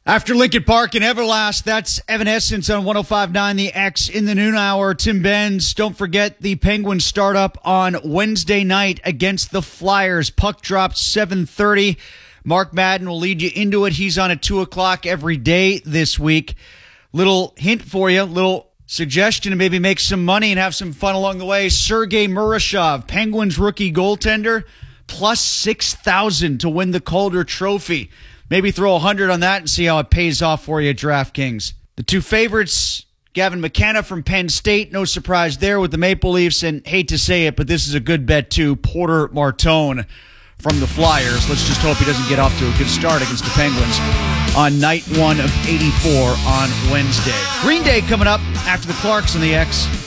After Lincoln Park and Everlast, that's Evanescence on 105.9 The X in the noon hour. Tim Benz, don't forget the Penguins start up on Wednesday night against the Flyers. Puck drops 7:30. Mark Madden will lead you into it. He's on at 2 o'clock every day this week. Little hint for you, little suggestion to maybe make some money and have some fun along the way. Sergei Murashov, Penguins rookie goaltender, plus 6,000 to win the Calder Trophy. Maybe throw 100 on that and see how it pays off for you at DraftKings. The two favorites, Gavin McKenna from Penn State. No surprise there with the Maple Leafs. And hate to say it, but this is a good bet too. Porter Martone from the Flyers. Let's just hope he doesn't get off to a good start against the Penguins on night one of 84 on Wednesday. Green Day coming up after the Clarks on the X.